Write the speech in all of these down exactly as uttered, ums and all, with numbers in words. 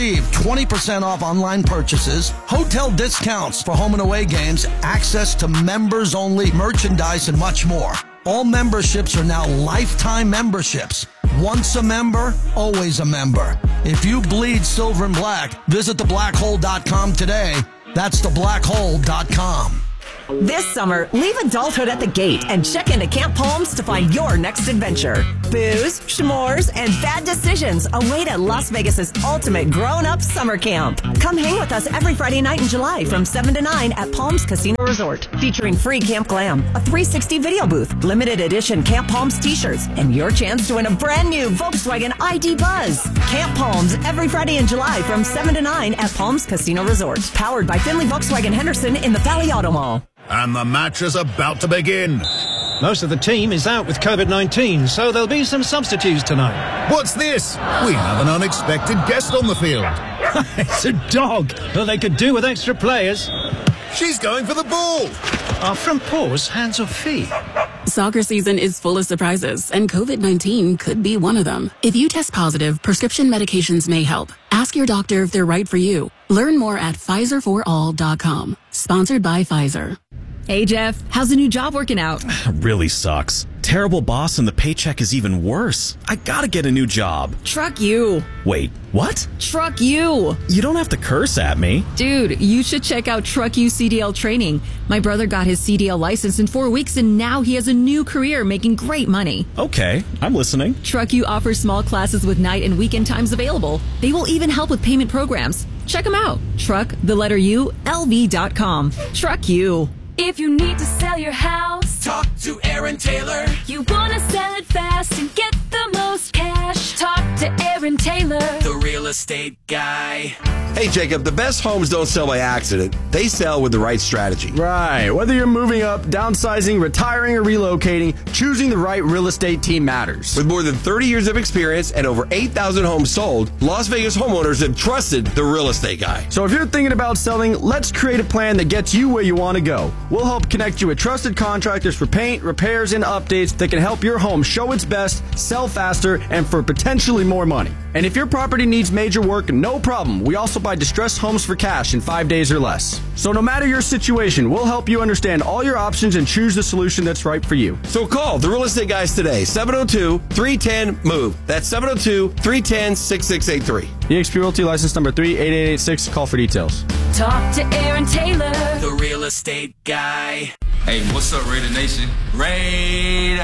twenty percent off online purchases, hotel discounts for home and away games, access to members-only merchandise, and much more. All memberships are now lifetime memberships. Once a member, always a member. If you bleed silver and black, visit the black hole dot com today. That's the black hole dot com. This summer, leave adulthood at the gate and check into Camp Palms to find your next adventure. Booze, s'mores, and bad decisions await at Las Vegas's ultimate grown-up summer camp. Come hang with us every Friday night in July from seven to nine at Palms Casino Resort, featuring free Camp Glam, a three sixty video booth, limited edition Camp Palms t-shirts, and your chance to win a brand new Volkswagen I D Buzz. Camp Palms every Friday in July from seven to nine at Palms Casino Resort, powered by Finley Volkswagen Henderson in the Valley Auto Mall. And the match is about to begin. Most of the team is out with COVID nineteen, so there'll be some substitutes tonight. What's this? We have an unexpected guest on the field. It's a dog. Well, they could do with extra players. She's going for the ball. Are front paws hands or feet? Soccer season is full of surprises, and COVID nineteen could be one of them. If you test positive, prescription medications may help. Ask your doctor if they're right for you. Learn more at Pfizer for all dot com. Sponsored by Pfizer. Hey, Jeff, how's the new job working out? Really sucks. Terrible boss and the paycheck is even worse. I gotta get a new job. Truck you. Wait, what? Truck you. You don't have to curse at me. Dude, you should check out Truck You C D L training. My brother got his C D L license in four weeks and now he has a new career making great money. Okay, I'm listening. Truck You offers small classes with night and weekend times available. They will even help with payment programs. Check them out. Truck, the letter U, L V dot com. Truck You. If you need to sell your house, talk to Aaron Taylor. You want to sell it fast and get the most cash, talk to Aaron Taylor, the real estate guy. Hey, Jacob, the best homes don't sell by accident. They sell with the right strategy. Right. Whether you're moving up, downsizing, retiring, or relocating, choosing the right real estate team matters. With more than thirty years of experience and over eight thousand homes sold, Las Vegas homeowners have trusted the real estate guy. So if you're thinking about selling, let's create a plan that gets you where you want to go. We'll help connect you with trusted contractors for paint, repairs, and updates that can help your home show its best, sell faster, and for potentially more money. And if your property needs major work, no problem. We also buy distressed homes for cash in five days or less. So no matter your situation, we'll help you understand all your options and choose the solution that's right for you. So call the real estate guys today, seven oh two, three one zero, M O V E. That's seven oh two, three one zero, six six eight three. E X P Realty license number three eight eight eight six. Call for details. Talk to Aaron Taylor, the real estate guy. Hey, what's up, Raider Nation? Raiders!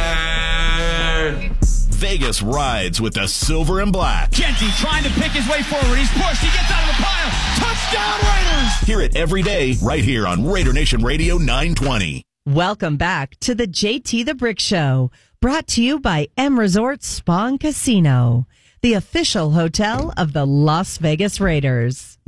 Vegas rides with the silver and black. Genty trying to pick his way forward. He's pushed. He gets out of the pile. Touchdown, Raiders! Hear it every day right here on Raider Nation Radio nine twenty. Welcome back to the J T the Brick Show, brought to you by M Resort Spa and Casino, the official hotel of the Las Vegas Raiders.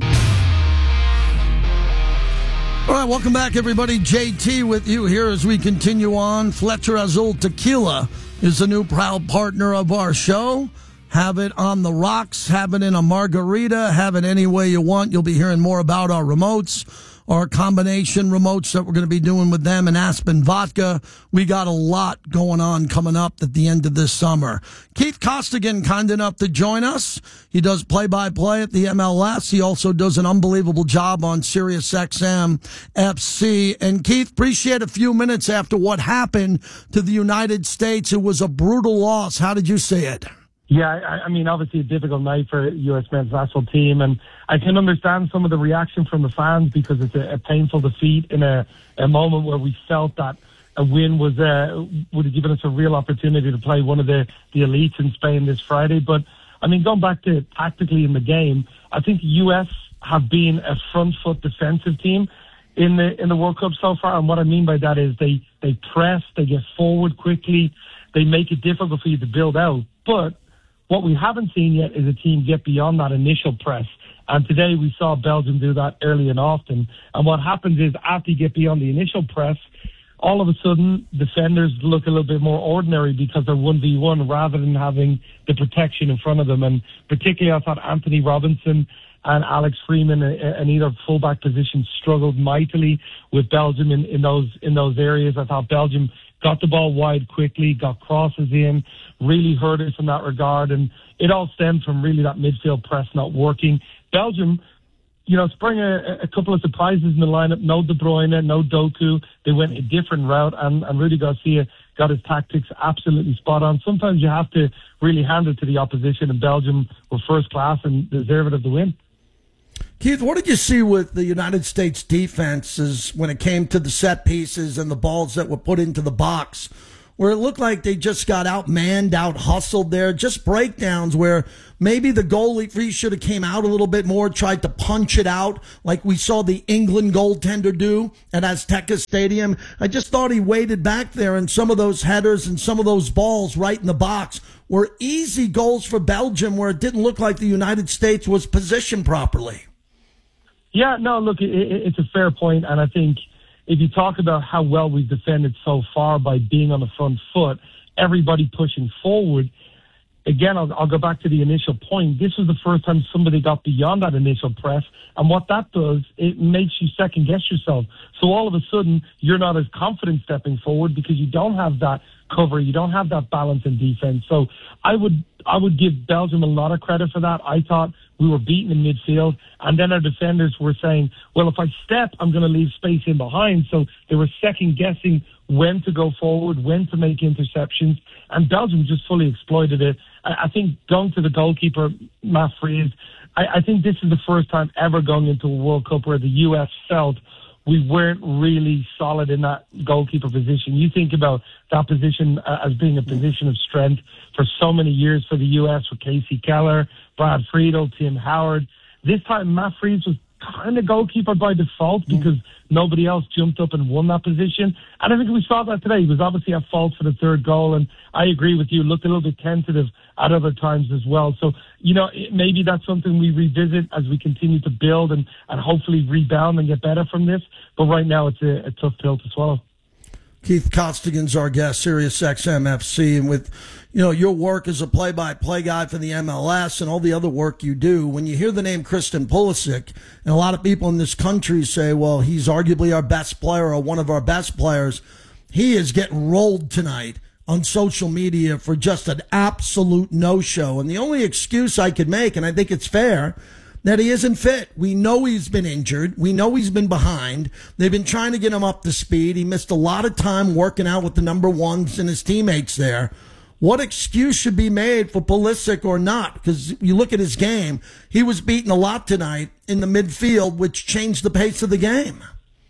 All right, welcome back, everybody. J T with you here as we continue on. Fletcher Azul Tequila is a new proud partner of our show. Have it on the rocks, have it in a margarita, have it any way you want. You'll be hearing more about our remotes, our combination remotes that we're going to be doing with them and Aspen Vodka. We got a lot going on coming up at the end of this summer. Keith Costigan, kind enough to join us. He does play-by-play at the M L S. He also does an unbelievable job on Sirius X M F C. And Keith, appreciate a few minutes after what happened to the United States. It was a brutal loss. How did you see it? Yeah, I, I mean, obviously a difficult night for U S men's national team, and I can understand some of the reaction from the fans because it's a, a painful defeat in a, a moment where we felt that a win was uh, would have given us a real opportunity to play one of the, the elites in Spain this Friday. But, I mean, going back to tactically in the game, I think the U S have been a front-foot defensive team in the in the World Cup so far, and what I mean by that is they, they press, they get forward quickly, they make it difficult for you to build out. But what we haven't seen yet is a team get beyond that initial press. And today we saw Belgium do that early and often. And what happens is after you get beyond the initial press, all of a sudden defenders look a little bit more ordinary because they're one v one rather than having the protection in front of them. And particularly I thought Anthony Robinson and Alex Freeman in either fullback position struggled mightily with Belgium in, in those in those areas. I thought Belgium got the ball wide quickly, got crosses in, really hurt us in that regard. And it all stemmed from really that midfield press not working. Belgium, you know, sprung a, a couple of surprises in the lineup. No De Bruyne, no Doku. They went a different route, and, and Rudy Garcia got his tactics absolutely spot on. Sometimes you have to really hand it to the opposition, and Belgium were first class and deserved of the win. Keith, what did you see with the United States defenses when it came to the set pieces and the balls that were put into the box, where it looked like they just got outmanned, out-hustled there, just breakdowns where maybe the goalie should have came out a little bit more, tried to punch it out like we saw the England goaltender do at Azteca Stadium. I just thought he waited back there, and some of those headers and some of those balls right in the box were easy goals for Belgium where it didn't look like the United States was positioned properly. Yeah, no, look, it, it, it's a fair point, and I think if you talk about how well we've defended so far by being on the front foot, everybody pushing forward, again, I'll, I'll go back to the initial point. This was the first time somebody got beyond that initial press, and what that does, it makes you second-guess yourself. So all of a sudden, you're not as confident stepping forward because you don't have that cover, you don't have that balance in defense. So I would I would give Belgium a lot of credit for that. I thought we were beaten in midfield, and then our defenders were saying, well, if I step, I'm going to leave space in behind. So they were second-guessing when to go forward, when to make interceptions, and Belgium just fully exploited it. I, I think going to the goalkeeper, Matt Fries, I, I think this is the first time ever going into a World Cup where the U S felt we weren't really solid in that goalkeeper position. You think about that position uh, as being a position of strength for so many years for the U S with Casey Keller, Brad Friedel, Tim Howard. This time, Matt Fries was kind of goalkeeper by default because mm. nobody else jumped up and won that position. And I think we saw that today. He was obviously at fault for the third goal, and I agree with you, looked a little bit tentative at other times as well. So, you know, it, maybe that's something we revisit as we continue to build and, and hopefully rebound and get better from this. But right now, it's a, a tough pill to swallow. Keith Costigan's our guest, Sirius X M F C, and with, you know, your work as a play-by-play guy for the M L S and all the other work you do, when you hear the name Christian Pulisic, and a lot of people in this country say, well, he's arguably our best player or one of our best players, he is getting rolled tonight on social media for just an absolute no-show. And the only excuse I could make, and I think it's fair, that he isn't fit. We know he's been injured. We know he's been behind. They've been trying to get him up to speed. He missed a lot of time working out with the number ones and his teammates there. What excuse should be made for Pulisic or not? Because you look at his game, he was beaten a lot tonight in the midfield, which changed the pace of the game.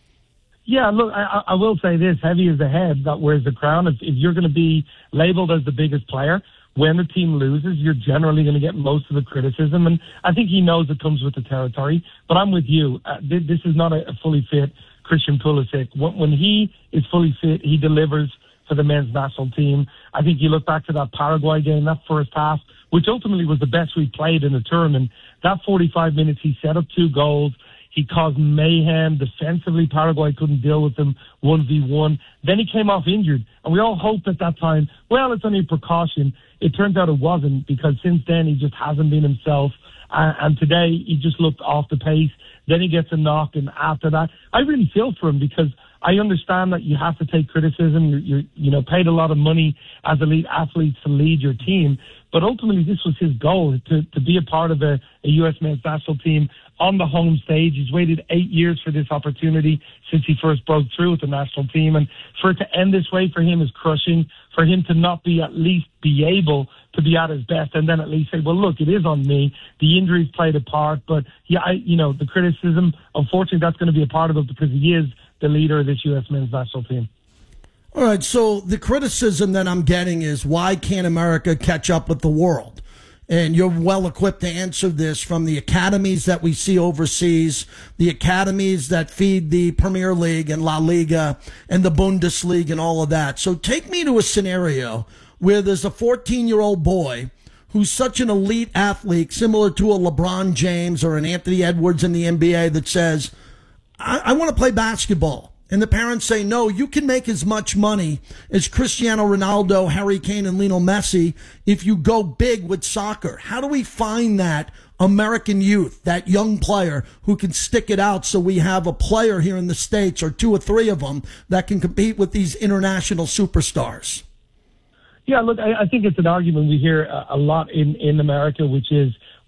Yeah, look, I, I will say this, heavy is the head that wears the crown. If, if you're going to be labeled as the biggest player, when the team loses, you're generally going to get most of the criticism. And I think he knows it comes with the territory. But I'm with you. Uh, th- this is not a, a fully fit Christian Pulisic. When, when he is fully fit, he delivers for the men's national team. I think you look back to that Paraguay game, that first half, which ultimately was the best we played in the tournament. That forty-five minutes, he set up two goals. He caused mayhem. Defensively, Paraguay couldn't deal with him one v one. Then he came off injured. And we all hoped at that time, well, it's only a precaution. It turns out it wasn't, because since then he just hasn't been himself. Uh, and today he just looked off the pace. Then he gets a knock, and after that, I really feel for him, because I understand that you have to take criticism. You're, you're you know, paid a lot of money as elite athletes to lead your team. But ultimately, this was his goal, to, to be a part of a, a U S men's national team on the home stage. He's waited eight years for this opportunity since he first broke through with the national team. And for it to end this way for him is crushing. For him to not be at least be able to be at his best, and then at least say, well, look, it is on me. The injuries played a part. But, yeah, I, you know, the criticism, unfortunately, that's going to be a part of it, because he is the leader of this U S men's national team. All right, so the criticism that I'm getting is, why can't America catch up with the world? And you're well equipped to answer this, from the academies that we see overseas, the academies that feed the Premier League and La Liga and the Bundesliga and all of that. So take me to a scenario where there's a fourteen-year-old boy who's such an elite athlete, similar to a LeBron James or an Anthony Edwards in the N B A, that says, I, I want to play basketball. And the parents say, no, you can make as much money as Cristiano Ronaldo, Harry Kane, and Lionel Messi if you go big with soccer. How do we find that American youth, that young player who can stick it out, so we have a player here in the States, or two or three of them, that can compete with these international superstars? Yeah, look, I, I think it's an argument we hear a, a lot in, in America, which is,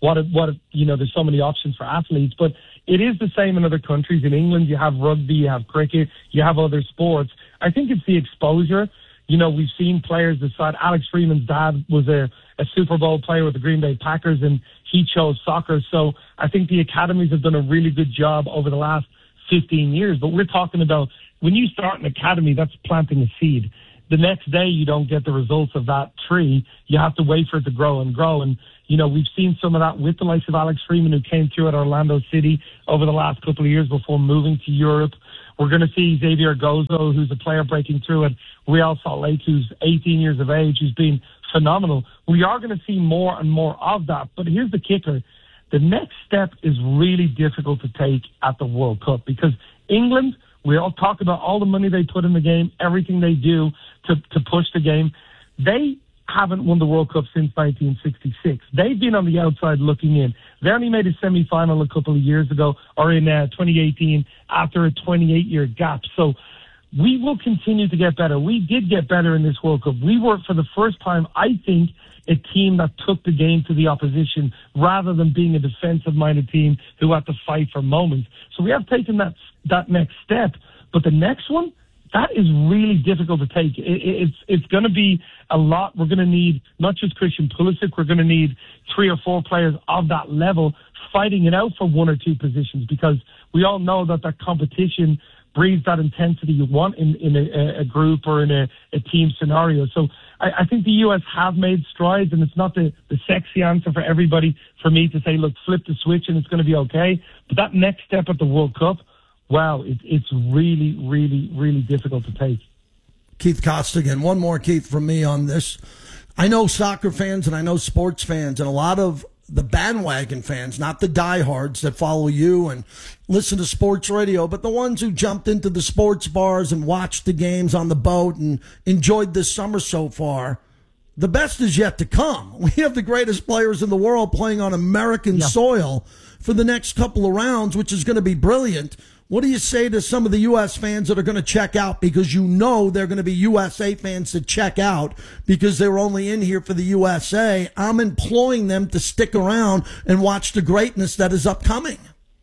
what, it, what it, you know, there's so many options for athletes. But it is the same in other countries. In England, you have rugby, you have cricket, you have other sports. I think it's the exposure. You know, we've seen players decide. Alex Freeman's dad was a, a Super Bowl player with the Green Bay Packers, and he chose soccer. So I think the academies have done a really good job over the last fifteen years. But we're talking about when you start an academy, that's planting a seed. The next day, you don't get the results of that tree. You have to wait for it to grow and grow. And, you know, we've seen some of that with the likes of Alex Freeman, who came through at Orlando City over the last couple of years before moving to Europe. We're going to see Xavier Gozo, who's a player breaking through at Real Salt Lake, who's eighteen years of age, who's been phenomenal. We are going to see more and more of that. But here's the kicker. The next step is really difficult to take at the World Cup because England, we all talk about all the money they put in the game, everything they do to, to push the game. They haven't won the World Cup since nineteen sixty-six. They've been on the outside looking in. They only made a semi-final a couple of years ago, or in uh, twenty eighteen, after a twenty-eight year gap. So we will continue to get better. We did get better in this World Cup. We were, for the first time, I think, a team that took the game to the opposition rather than being a defensive-minded team who had to fight for moments. So we have taken that that next step. But the next one, that is really difficult to take. It, it, it's it's going to be a lot. We're going to need not just Christian Pulisic. We're going to need three or four players of that level fighting it out for one or two positions, because we all know that that competition breeds that intensity you want in, in a, a group or in a, a team scenario. So I, I think the U S have made strides, and it's not the, the sexy answer for everybody for me to say, look, flip the switch and it's going to be okay. But that next step at the World Cup, wow, it, it's really, really, really difficult to take. Keith Costigan, one more, Keith, from me on this. I know soccer fans and I know sports fans and a lot of the bandwagon fans, not the diehards that follow you and listen to sports radio, but the ones who jumped into the sports bars and watched the games on the boat and enjoyed this summer so far. The best is yet to come. We have the greatest players in the world playing on American yeah. soil for the next couple of rounds, which is going to be brilliant. What do you say to some of the U S fans that are going to check out, because you know they're going to be U S A fans that check out because they're only in here for the U S A? I'm imploring them to stick around and watch the greatness that is upcoming.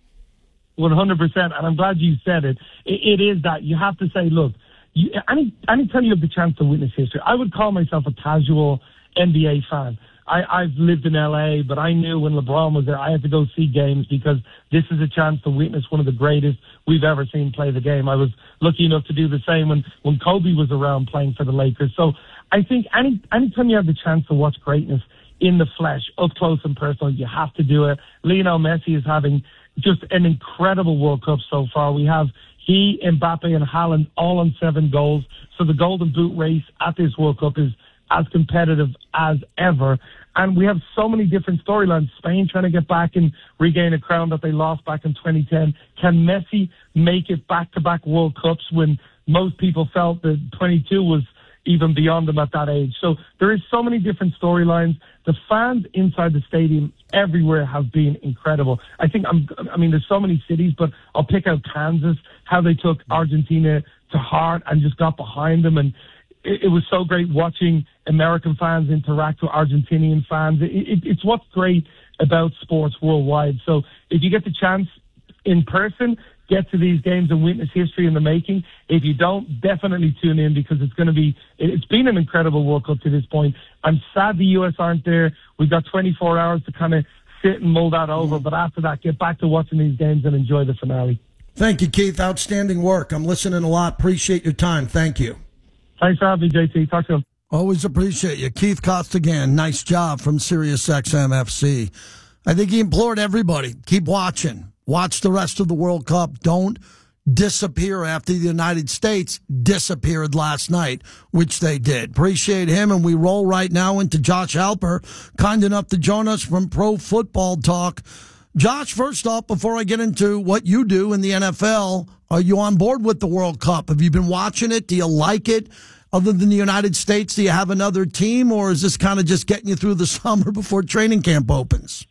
one hundred percent, and I'm glad you said it. It, it is that. You have to say, look, you, any, anytime you have the chance to witness history, I would call myself a casual N B A fan. I, I've lived in L A, but I knew when LeBron was there, I had to go see games because this is a chance to witness one of the greatest we've ever seen play the game. I was lucky enough to do the same when, when Kobe was around playing for the Lakers. So I think any anytime you have the chance to watch greatness in the flesh, up close and personal, you have to do it. Lionel Messi is having just an incredible World Cup so far. We have he, Mbappe, and Haaland all on seven goals. So the Golden Boot race at this World Cup is as competitive as ever. And we have so many different storylines. Spain trying to get back and regain a crown that they lost back in twenty ten. Can Messi make it back-to-back World Cups when most people felt that twenty-two was even beyond them at that age? So there is so many different storylines. The fans inside the stadium everywhere have been incredible. I think, I'm, I mean, there's so many cities, but I'll pick out Kansas, how they took Argentina to heart and just got behind them. And it, it was so great watching American fans interact with Argentinian fans. It, it, it's what's great about sports worldwide. So if you get the chance in person, get to these games and witness history in the making. If you don't, definitely tune in, because it's going to be, it's been an incredible World Cup to this point. I'm sad the U S aren't there. We've got twenty-four hours to kind of sit and mull that over. But after that, get back to watching these games and enjoy the finale. Thank you, Keith. Outstanding work. I'm listening a lot. Appreciate your time. Thank you. Thanks for having me, J T. Talk to you. Always appreciate you. Keith Costigan, nice job from Sirius X M F C. I think he implored everybody, keep watching. Watch the rest of the World Cup. Don't disappear after the United States disappeared last night, which they did. Appreciate him, and we roll right now into Josh Halper, kind enough to join us from Pro Football Talk. Josh, first off, before I get into what you do in the N F L, are you on board with the World Cup? Have you been watching it? Do you like it? Other than the United States, do you have another team, or is this kind of just getting you through the summer before training camp opens?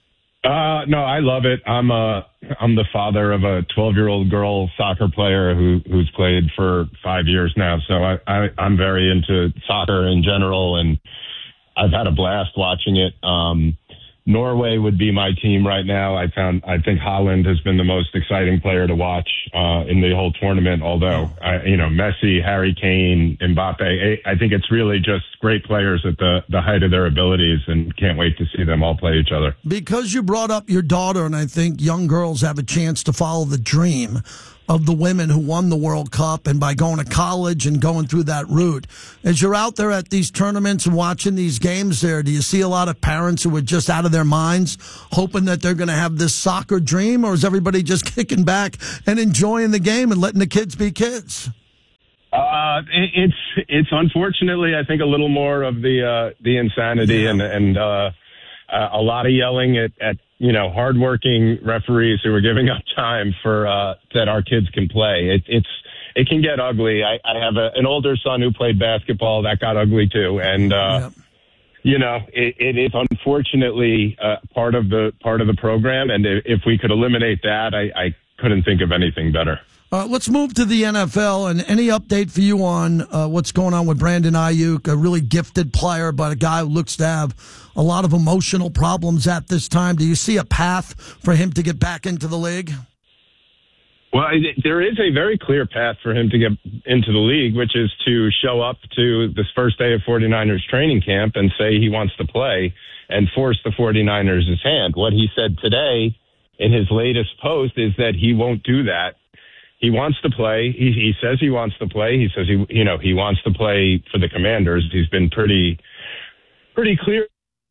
Uh, no, I love it. I'm a, I'm the father of a twelve-year-old girl soccer player who, who's played for five years now. So I, I, I'm very into soccer in general, and I've had a blast watching it. Um, Norway would be my team right now. I found I think Haaland has been the most exciting player to watch uh, in the whole tournament. Although I, you know, Messi, Harry Kane, Mbappe, I think it's really just great players at the the height of their abilities, and can't wait to see them all play each other. Because you brought up your daughter, and I think young girls have a chance to follow the dream of the women who won the World Cup, and by going to college and going through that route. As you're out there at these tournaments and watching these games there, do you see a lot of parents who are just out of their minds, hoping that they're going to have this soccer dream, or is everybody just kicking back and enjoying the game and letting the kids be kids? Uh, it, it's it's unfortunately, I think, a little more of the uh, the insanity yeah. and and uh, a lot of yelling at, at you know, hardworking referees who are giving up time for uh, that our kids can play. It, it's it can get ugly. I, I have a, an older son who played basketball. That got ugly too, and uh, yep. you know, it, it is unfortunately uh, part of the part of the program. And if we could eliminate that, I, I couldn't think of anything better. Uh, let's move to the N F L, and any update for you on uh, what's going on with Brandon Ayuk, a really gifted player, but a guy who looks to have a lot of emotional problems at this time. Do you see a path for him to get back into the league? Well, there is a very clear path for him to get into the league, which is to show up to this first day of 49ers training camp and say he wants to play and force the 49ers' hand. What he said today in his latest post is that he won't do that. He wants to play. He, he says he wants to play. He says he, you know, he wants to play for the Commanders. He's been pretty, pretty clear.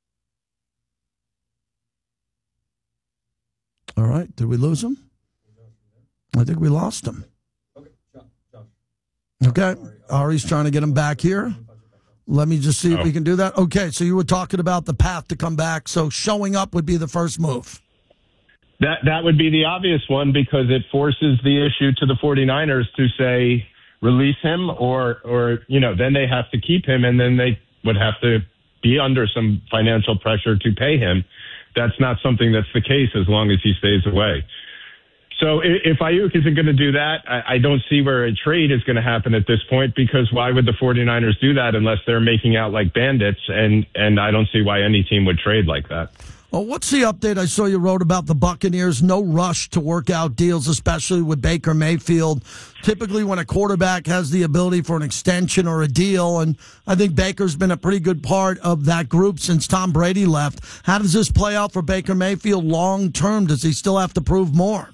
All right. Did we lose him? I think we lost him. Okay. Ari's trying to get him back here. Let me just see if we can do that. Okay. So you were talking about the path to come back. So showing up would be the first move. That that would be the obvious one, because it forces the issue to the 49ers to say, release him, or, or, you know, then they have to keep him, and then they would have to be under some financial pressure to pay him. That's not something that's the case as long as he stays away. So if Ayuk isn't going to do that, I don't see where a trade is going to happen at this point, because why would the 49ers do that unless they're making out like bandits? And, and I don't see why any team would trade like that. Well, what's the update? I saw you wrote about the Buccaneers. No rush to work out deals, especially with Baker Mayfield. Typically, when a quarterback has the ability for an extension or a deal, and I think Baker's been a pretty good part of that group since Tom Brady left. How does this play out for Baker Mayfield long term? Does he still have to prove more?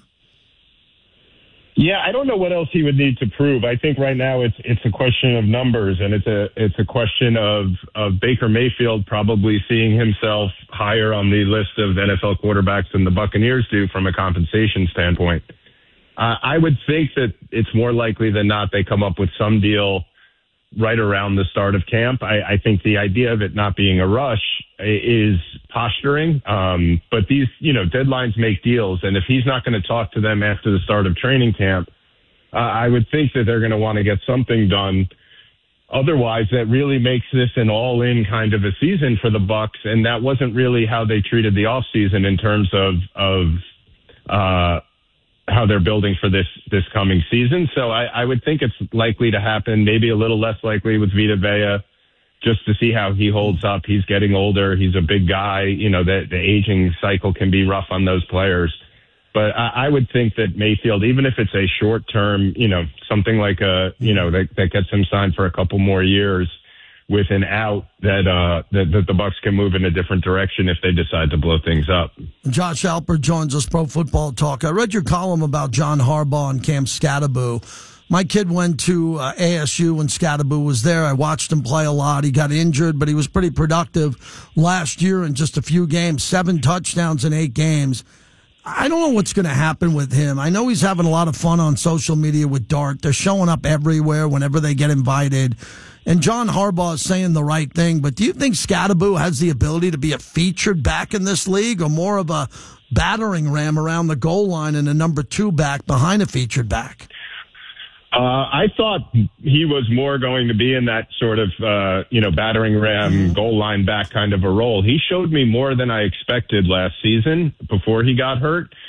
Yeah, I don't know what else he would need to prove. I think right now it's it's a question of numbers, and it's a it's a question of of Baker Mayfield probably seeing himself higher on the list of N F L quarterbacks than the Buccaneers do from a compensation standpoint. Uh, I would think that it's more likely than not they come up with some deal right around the start of camp. I, I think the idea of it not being a rush is posturing. Um, but these, you know, deadlines make deals. And if he's not going to talk to them after the start of training camp, uh, I would think that they're going to want to get something done. Otherwise, that really makes this an all-in kind of a season for the Bucs. And that wasn't really how they treated the offseason in terms of, of, uh, how they're building for this this coming season. So I, I would think it's likely to happen, maybe a little less likely with Vita Vea, just to see how he holds up. He's getting older. He's a big guy. You know, the, the aging cycle can be rough on those players. But I, I would think that Mayfield, even if it's a short term, you know, something like a, you know, that, that gets him signed for a couple more years with an out, that, uh, that that the Bucs can move in a different direction if they decide to blow things up. Josh Alpert joins us, Pro Football Talk. I read your column about John Harbaugh and Cam Skattebo. My kid went to uh, A S U when Skattebo was there. I watched him play a lot. He got injured, but he was pretty productive last year in just a few games, seven touchdowns in eight games. I don't know what's going to happen with him. I know he's having a lot of fun on social media with Dart. They're showing up everywhere whenever they get invited. And John Harbaugh is saying the right thing, but do you think Skattebo has the ability to be a featured back in this league, or more of a battering ram around the goal line and a number two back behind a featured back? Uh, I thought he was more going to be in that sort of, uh, you know, battering ram, mm-hmm. goal line back kind of a role. He showed me more than I expected last season before he got hurt.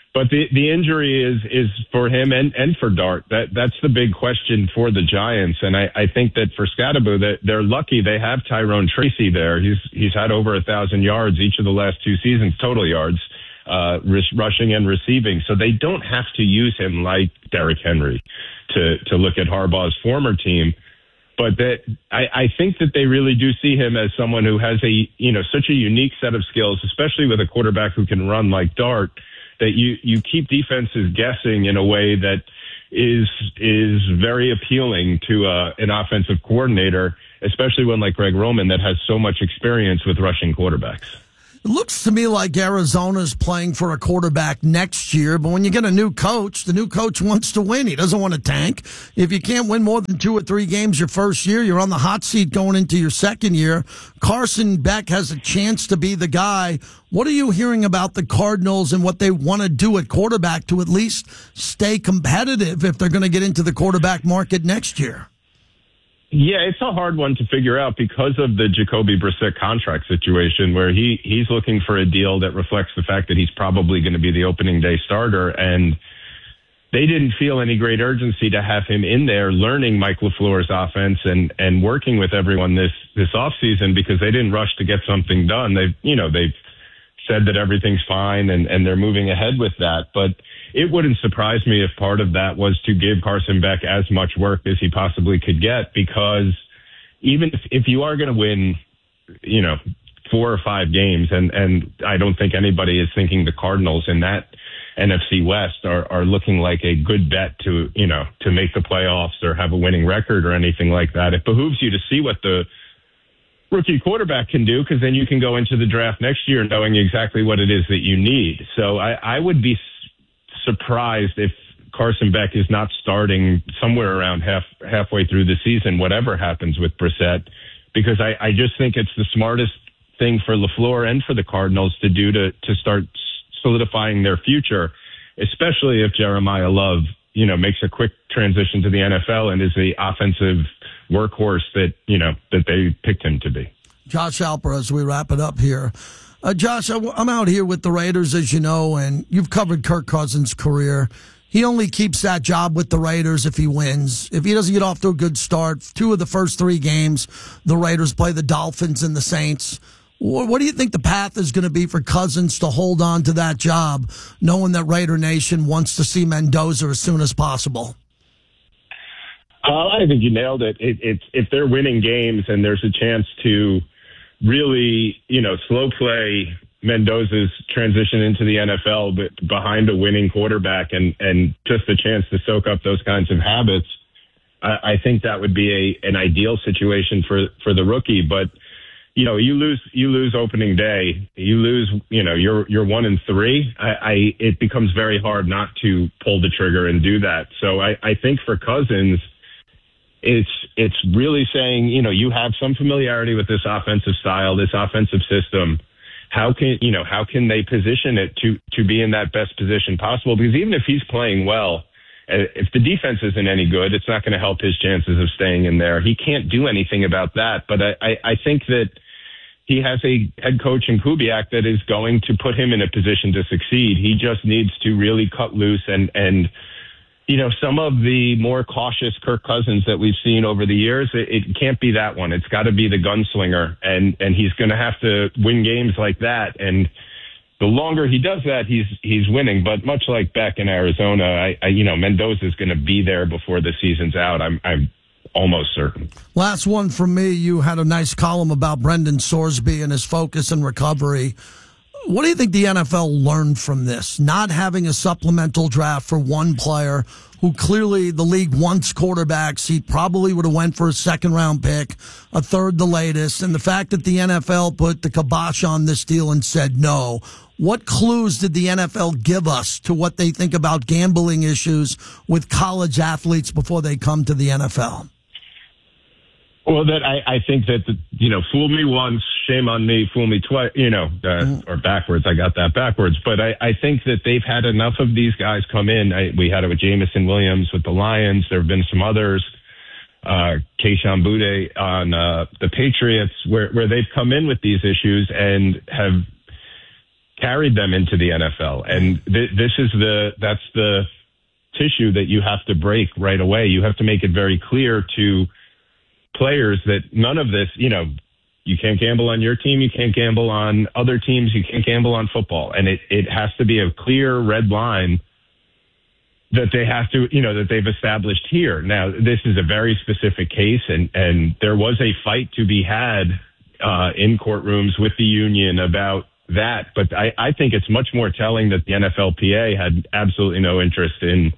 But the, the injury is, is for him and, and for Dart. That, that's the big question for the Giants. And I, I think that for Scatterbo, that they're lucky they have Tyrone Tracy there. He's, he's had over a thousand yards each of the last two seasons, total yards, uh, rushing and receiving. So they don't have to use him like Derrick Henry to, to look at Harbaugh's former team. But that I, I think that they really do see him as someone who has a, you know, such a unique set of skills, especially with a quarterback who can run like Dart, that you, you keep defenses guessing in a way that is is very appealing to uh, an offensive coordinator, especially one like Greg Roman that has so much experience with rushing quarterbacks. It looks to me like Arizona's playing for a quarterback next year, but when you get a new coach, the new coach wants to win. He doesn't want to tank. If you can't win more than two or three games your first year, you're on the hot seat going into your second year. Carson Beck has a chance to be the guy. What are you hearing about the Cardinals and what they want to do at quarterback to at least stay competitive if they're going to get into the quarterback market next year? Yeah, it's a hard one to figure out because of the Jacoby Brissett contract situation where he, he's looking for a deal that reflects the fact that he's probably going to be the opening day starter. And they didn't feel any great urgency to have him in there learning Mike LaFleur's offense and, and working with everyone this, this offseason because they didn't rush to get something done. They've, you know, they've said that everything's fine and, and they're moving ahead with that. But it wouldn't surprise me if part of that was to give Carson Beck as much work as he possibly could get, because even if, if you are going to win, you know, four or five games, and, and I don't think anybody is thinking the Cardinals in that N F C West are, are looking like a good bet to, you know, to make the playoffs or have a winning record or anything like that. It behooves you to see what the rookie quarterback can do, because then you can go into the draft next year knowing exactly what it is that you need. So I, I would be surprised if Carson Beck is not starting somewhere around half halfway through the season, whatever happens with Brissett, because I, I just think it's the smartest thing for LaFleur and for the Cardinals to do to, to start solidifying their future, especially if Jeremiah Love, you know, makes a quick transition to the N F L and is the offensive workhorse that, you know, that they picked him to be. Josh Alper, as we wrap it up here. Uh, Josh, I'm out here with the Raiders, as you know, and you've covered Kirk Cousins' career. He only keeps that job with the Raiders if he wins. If he doesn't get off to a good start, two of the first three games, the Raiders play the Dolphins and the Saints. What do you think the path is going to be for Cousins to hold on to that job, knowing that Raider Nation wants to see Mendoza as soon as possible? Uh, I think you nailed it. It, it. If they're winning games and there's a chance to really, you know, slow play Mendoza's transition into the N F L, but behind a winning quarterback and, and just a chance to soak up those kinds of habits, I, I think that would be a, an ideal situation for, for the rookie. But, you know, you lose, you lose opening day, you lose, you know, you're, you're one and three. I, I, it becomes very hard not to pull the trigger and do that. So I, I think for Cousins, It's it's really saying, you know, you have some familiarity with this offensive style, this offensive system. How can, you know, how can they position it to, to be in that best position possible? Because even if he's playing well, if the defense isn't any good, it's not going to help his chances of staying in there. He can't do anything about that. But I, I, I think that he has a head coach in Kubiak that is going to put him in a position to succeed. He just needs to really cut loose and, and, you know, some of the more cautious Kirk Cousins that we've seen over the years, it, it can't be that one. It's got to be the gunslinger, and, and he's going to have to win games like that. And the longer he does that, he's he's winning. But much like Beck in Arizona, I, I you know, Mendoza is going to be there before the season's out. I'm I'm almost certain. Last one from me. You had a nice column about Brendan Sorsby and his focus and recovery. What do you think the N F L learned from this? Not having a supplemental draft for one player who clearly the league wants quarterbacks. He probably would have went for a second round pick, a third the latest. And the fact that the N F L put the kibosh on this deal and said no. What clues did the N F L give us to what they think about gambling issues with college athletes before they come to the N F L? Well, that I, I think that, the, you know, fool me once, shame on me, fool me twice, you know, uh, mm. or backwards. I got that backwards. But I, I think that they've had enough of these guys come in. I, we had it with Jamison Williams with the Lions. There have been some others, uh, Kayshon Boutte on uh, the Patriots, where, where they've come in with these issues and have carried them into the N F L. And th- this is the, that's the tissue that you have to break right away. You have to make it very clear to players that none of this, you know, you can't gamble on your team, you can't gamble on other teams, you can't gamble on football. And it, it has to be a clear red line that they have to, you know, that they've established here. Now, this is a very specific case, and, and there was a fight to be had uh, in courtrooms with the union about that. But I, I think it's much more telling that the N F L P A had absolutely no interest in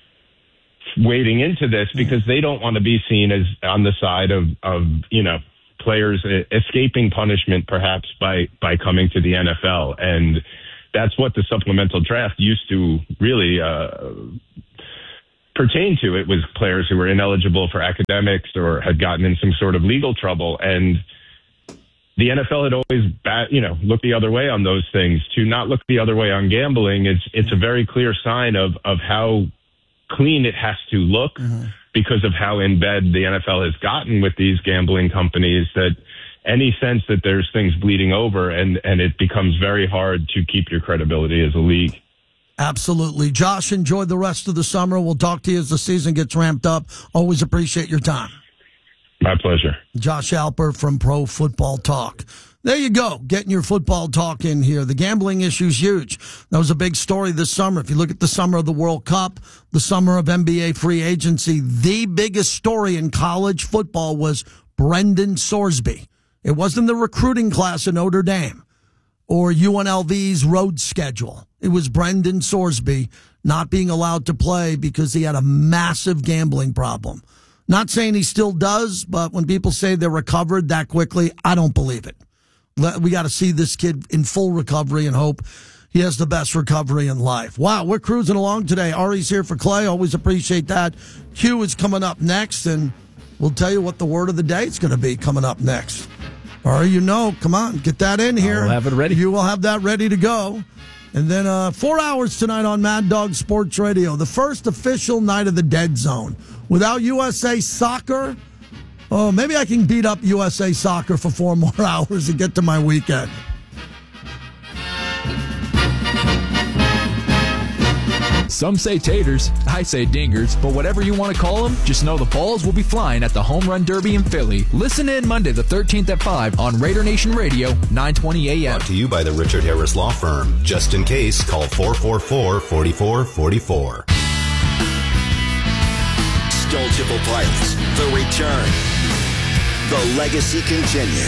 wading into this, because they don't want to be seen as on the side of, of you know, players escaping punishment perhaps by, by coming to the N F L. And that's what the supplemental draft used to really uh, pertain to. It was players who were ineligible for academics or had gotten in some sort of legal trouble. And the N F L had always, bat, you know, looked the other way on those things. To not look the other way on gambling, it's it's a very clear sign of, of how clean it has to look, mm-hmm. because of how in bed the N F L has gotten with these gambling companies, that any sense that there's things bleeding over, and, and it becomes very hard to keep your credibility as a league. Absolutely. Josh, enjoy the rest of the summer. We'll talk to you as the season gets ramped up. Always appreciate your time. My pleasure. Josh Alpert from Pro Football Talk. There you go, getting your football talk in here. The gambling issue's huge. That was a big story this summer. If you look at the summer of the World Cup, the summer of N B A free agency, the biggest story in college football was Brendan Sorsby. It wasn't the recruiting class at Notre Dame or U N L V's road schedule. It was Brendan Sorsby not being allowed to play because he had a massive gambling problem. Not saying he still does, but when people say they're recovered that quickly, I don't believe it. We got to see this kid in full recovery and hope he has the best recovery in life. Wow, we're cruising along today. Ari's here for Clay. Always appreciate that. Q is coming up next, and we'll tell you what the word of the day is going to be coming up next. Ari, you know, come on, get that in here. I'll have it ready. You will have that ready to go. And then uh, four hours tonight on Mad Dog Sports Radio, the first official night of the Dead Zone. Without U S A Soccer, oh, maybe I can beat up U S A Soccer for four more hours and get to my weekend. Some say taters, I say dingers, but whatever you want to call them, just know the balls will be flying at the Home Run Derby in Philly. Listen in Monday the thirteenth at five on Raider Nation Radio, nine twenty A M. Brought to you by the Richard Harris Law Firm. Just in case, call four four four, four four four four. Stoltable Pilots, the return. The legacy continues.